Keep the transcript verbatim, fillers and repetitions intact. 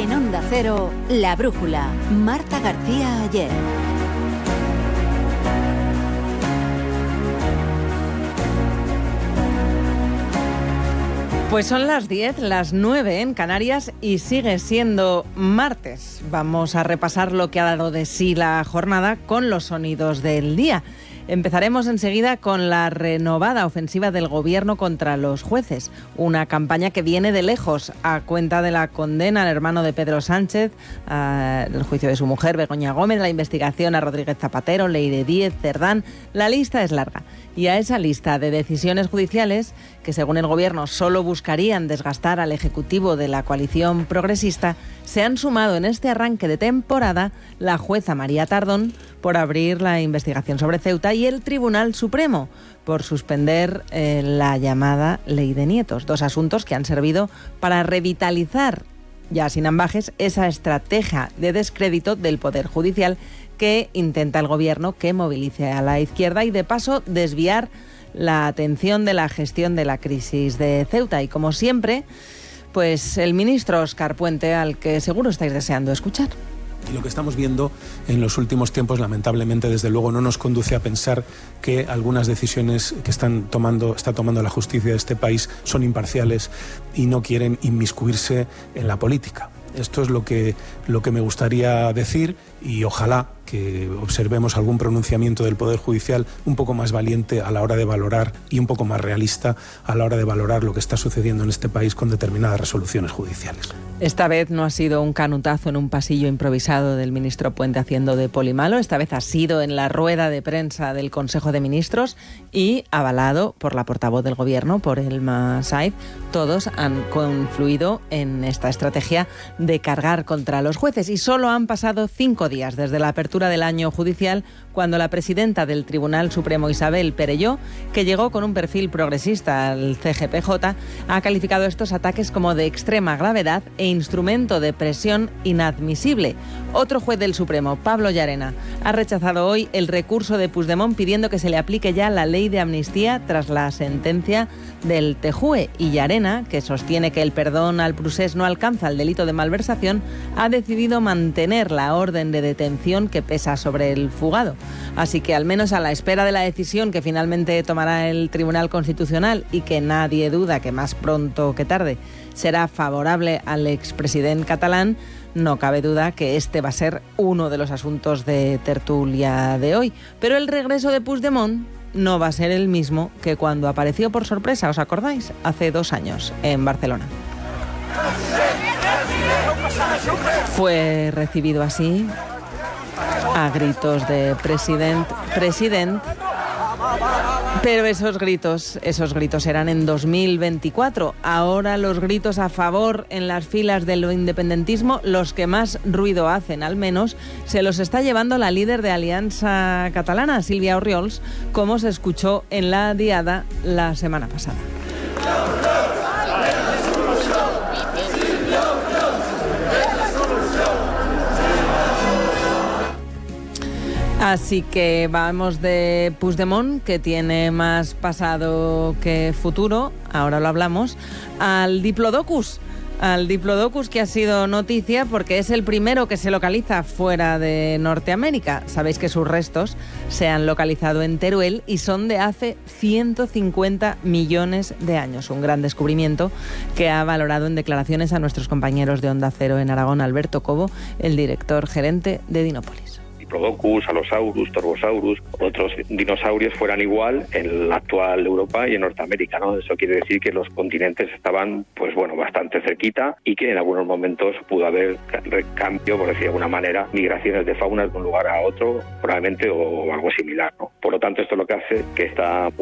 En Onda Cero, La Brújula, Marta García Ayer. Pues son las diez, las nueve en Canarias y sigue siendo martes. Vamos a repasar lo que ha dado de sí la jornada con los sonidos del día. Empezaremos enseguida con la renovada ofensiva del Gobierno contra los jueces, una campaña que viene de lejos a cuenta de la condena al hermano de Pedro Sánchez, uh, el juicio de su mujer Begoña Gómez, la investigación a Rodríguez Zapatero, Leire Díez, Cerdán. La lista es larga y a esa lista de decisiones judiciales que según el Gobierno solo buscarían desgastar al Ejecutivo de la coalición progresista, se han sumado en este arranque de temporada la jueza María Tardón por abrir la investigación sobre Ceuta y el Tribunal Supremo por suspender eh, la llamada Ley de Nietos, dos asuntos que han servido para revitalizar, ya sin ambajes, esa estrategia de descrédito del Poder Judicial que intenta el Gobierno que movilice a la izquierda y de paso desviar la atención de la gestión de la crisis de Ceuta. Y como siempre, pues el ministro Óscar Puente, al que seguro estáis deseando escuchar. Y lo que estamos viendo en los últimos tiempos, lamentablemente, desde luego, no nos conduce a pensar que algunas decisiones que están tomando, está tomando la justicia de este país son imparciales y no quieren inmiscuirse en la política. Esto es lo que, lo que me gustaría decir y ojalá que observemos algún pronunciamiento del Poder Judicial un poco más valiente a la hora de valorar y un poco más realista a la hora de valorar lo que está sucediendo en este país con determinadas resoluciones judiciales. Esta vez no ha sido un canutazo en un pasillo improvisado del ministro Puente haciendo de polimalo, esta vez ha sido en la rueda de prensa del Consejo de Ministros y avalado por la portavoz del Gobierno, por Elma Saif. Todos han confluido en esta estrategia de cargar contra los jueces y solo han pasado cinco días desde la apertura del año judicial cuando la presidenta del Tribunal Supremo, Isabel Perelló, que llegó con un perfil progresista al C G P J, ha calificado estos ataques como de extrema gravedad e instrumento de presión inadmisible. Otro juez del Supremo, Pablo Llarena, ha rechazado hoy el recurso de Puigdemont pidiendo que se le aplique ya la ley de amnistía tras la sentencia del T J U E. Y Llarena, que sostiene que el perdón al procés no alcanza el delito de malversación, ha decidido mantener la orden de detención que pesa sobre el fugado. Así que, al menos a la espera de la decisión que finalmente tomará el Tribunal Constitucional y que nadie duda que más pronto que tarde será favorable al expresidente catalán, no cabe duda que este va a ser uno de los asuntos de tertulia de hoy. Pero el regreso de Puigdemont no va a ser el mismo que cuando apareció por sorpresa, ¿os acordáis? Hace dos años en Barcelona. Fue recibido así, a gritos de president, president, pero esos gritos, esos gritos eran en dos mil veinticuatro. Ahora los gritos a favor en las filas del independentismo, los que más ruido hacen al menos, se los está llevando la líder de Alianza Catalana, Sílvia Orriols, como se escuchó en la diada la semana pasada. Así que vamos de Puigdemont, que tiene más pasado que futuro, ahora lo hablamos, al Diplodocus, al Diplodocus que ha sido noticia porque es el primero que se localiza fuera de Norteamérica. Sabéis que sus restos se han localizado en Teruel y son de hace ciento cincuenta millones de años. Un gran descubrimiento que ha valorado en declaraciones a nuestros compañeros de Onda Cero en Aragón, Alberto Cobo, el director gerente de Dinópolis. Diplodocus, Allosaurus, Torvosaurus, otros dinosaurios fueran igual en la actual Europa y en Norteamérica, ¿no? Eso quiere decir que los continentes estaban, pues bueno, bastante cerquita y que en algunos momentos pudo haber cambio, por decir de alguna manera, migraciones de fauna de un lugar a otro, probablemente, o algo similar, ¿no? Por lo tanto, esto es lo que hace que esta